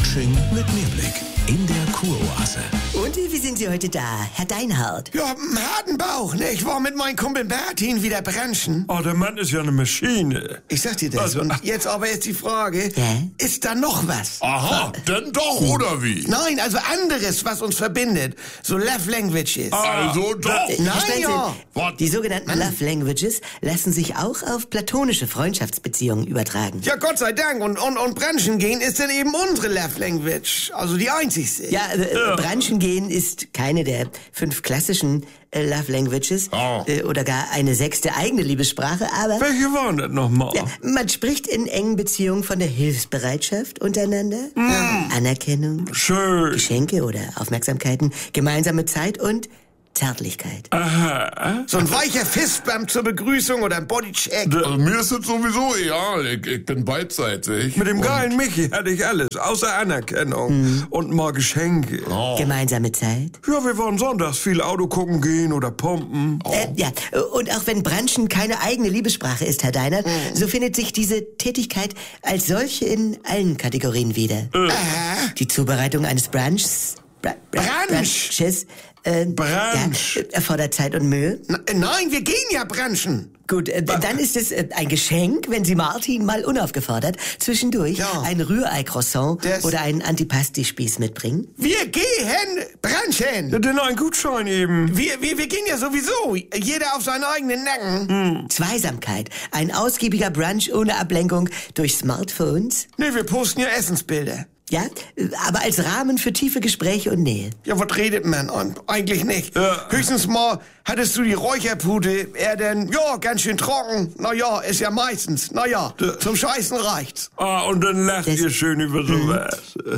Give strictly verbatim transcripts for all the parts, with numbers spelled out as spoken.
Coaching mit Mehrblick in der Kuroase. Und wie sind Sie heute da, Herr Deinhardt? Ja, einen harten Bauch, ne? Ich war mit meinem Kumpel Bertin wieder branchen. Oh, der Mann ist ja eine Maschine. Ich sag dir das. Also, und jetzt aber ist die Frage, Ja? ist da noch was? Aha, denn doch, oder wie? Nein, also anderes, was uns verbindet. So Love Languages. Also doch. Nein, Herr Stenzel, ja. Was? die sogenannten Love Languages lassen sich auch auf platonische Freundschaftsbeziehungen übertragen. Ja, Gott sei Dank. Und, und, und branchen gehen ist dann eben unsere Love Language. Also die einzigste. Ja, äh, branchen gehen ist keine der fünf klassischen äh, Love Languages Oh. äh, oder gar eine sechste eigene Liebessprache, aber Welche waren das nochmal? ja, man spricht in engen Beziehungen von der Hilfsbereitschaft untereinander, Anerkennung, Schön. Geschenke oder Aufmerksamkeiten, gemeinsame Zeit und Zärtlichkeit. Aha. So ein weicher Fistbump zur Begrüßung oder ein Bodycheck. Also mir ist es sowieso egal, ich, ich bin beidseitig. Mit dem Und- geilen Michi hatte ich alles, außer Anerkennung und mal Geschenke. Oh. Gemeinsame Zeit. Ja, wir wollen sonntags viel Auto gucken gehen oder pumpen. Äh, ja, und auch wenn Branchen keine eigene Liebessprache ist, Herr Deinert, so findet sich diese Tätigkeit als solche in allen Kategorien wieder. Die Zubereitung eines Brunchs, Bra Bra Brunch? Brunches, äh, Brunch. Ja, erfordert Zeit und Mühe. Na, nein, wir gehen ja branchen. Gut, äh, dann ist es äh, ein Geschenk, wenn Sie Martin mal unaufgefordert zwischendurch Ja. ein Rührei-Croissant Das- oder einen Antipasti-Spieß mitbringen. Wir gehen branchen. Ja, denn ein Gutschein eben. Wir, wir, wir gehen ja sowieso. Jeder auf seinen eigenen Nacken. Zweisamkeit, ein ausgiebiger Brunch ohne Ablenkung durch Smartphones. Nee, wir posten ja Essensbilder. Ja, äh, aber als Rahmen für tiefe Gespräche und Nähe. Ja, was redet man? Und eigentlich nicht. Ja. Höchstens mal hattest du die Räucherpute. Er denn, ja, ganz schön trocken. Na ja, ist ja meistens. Na ja, zum Scheißen reicht's. Ah, und dann lacht Das- ihr schön über sowas.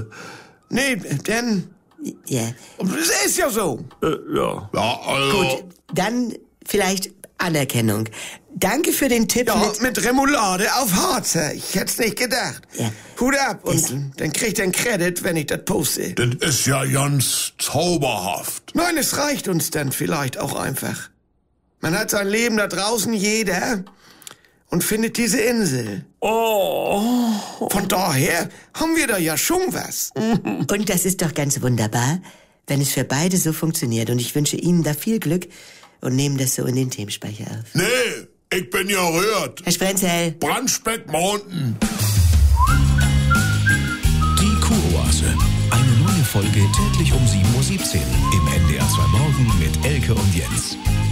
Nee, denn, Ja, es ist ja so. Äh, ja. Ja, also, gut, dann vielleicht Anerkennung. Danke für den Tipp Ja, mit... mit Remoulade auf Harzer. Ich hätt's nicht gedacht. Ja. Hut ab. Und Das- dann kriegt er einen Credit, wenn ich das poste. das ist ja ganz zauberhaft. Nein, es reicht uns dann vielleicht auch einfach. Man hat sein Leben da draußen, jeder, und findet diese Insel. Oh. Von daher haben wir da ja schon was. Und das ist doch ganz wunderbar, wenn es für beide so funktioniert. Und ich wünsche Ihnen da viel Glück und nehmen das so in den Themenspeicher auf. Nee, ich bin ja rührt. Herr Sprenzel. Brunchback Mountain. Die Kuroase. Eine neue Folge täglich um sieben Uhr siebzehn im N D R zwei Morgen mit Elke und Jens.